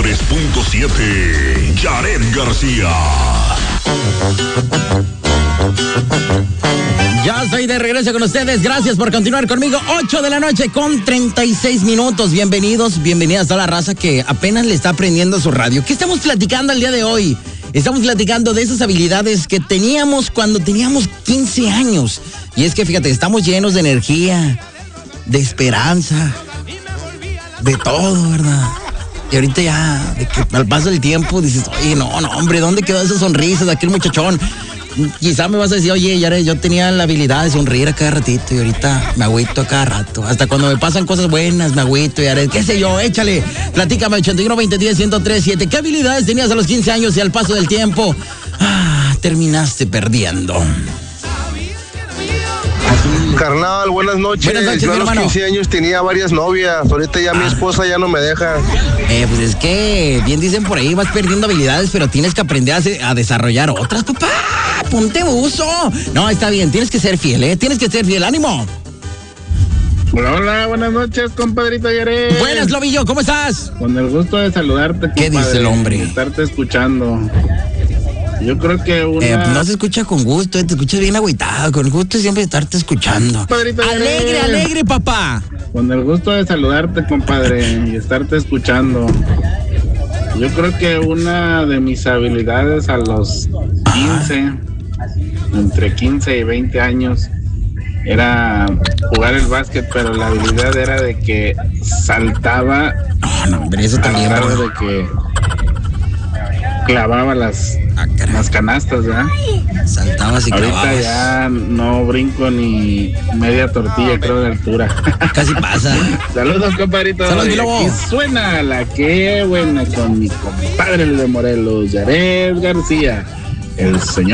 93.7, Jared García. Ya estoy de regreso con ustedes. Gracias por continuar conmigo. 8 de la noche con 36 minutos. Bienvenidas a toda la raza que apenas le está aprendiendo su radio. ¿Qué estamos platicando el día de hoy? Estamos platicando de esas habilidades que teníamos cuando teníamos 15 años. Y es que fíjate, estamos llenos de energía, de esperanza, de todo, ¿verdad? Y ahorita ya, de que al paso del tiempo dices, oye, no, hombre, ¿dónde quedó esa sonrisa de aquel muchachón? Quizá me vas a decir, oye, Yared, yo tenía la habilidad de sonreír a cada ratito y ahorita me agüito a cada rato. Hasta cuando me pasan cosas buenas, me agüito, Yared. ¿Qué sé yo? Échale. Platícame, 81-2010-1037. ¿Qué habilidades tenías a los 15 años y al paso del tiempo terminaste perdiendo? Carnal, buenas noches. Yo a los 15 años tenía varias novias. Ahorita ya mi esposa ya no me deja. Pues es que, bien dicen por ahí, vas perdiendo habilidades, pero tienes que aprender a desarrollar otras, papá. Ponte buzo. No, está bien, tienes que ser fiel, Tienes que ser fiel. ¡Ánimo! Hola, buenas noches, compadrito Yared. Buenas, Lobillo, ¿cómo estás? Con el gusto de saludarte, compadre. ¿Qué dice el hombre? Y estarte escuchando. Yo creo que no se escucha con gusto, te escuchas bien agüitado. Con gusto siempre estarte escuchando. Alegre, papá. Con el gusto de saludarte, compadre, y estarte escuchando. Yo creo que una de mis habilidades a los 15, entre 15 y 20 años, era jugar el básquet, pero la habilidad era de que saltaba. No, hombre, eso también, bro. De que clavaba las canastas, ¿verdad? Saltabas y clavabas. Ahorita ya no brinco ni media tortilla, creo, de altura. Casi pasa. Saludos, compadrito. Saludos, mi lobo. Aquí suena la que buena con mi compadre de Morelos, Jared García, el señor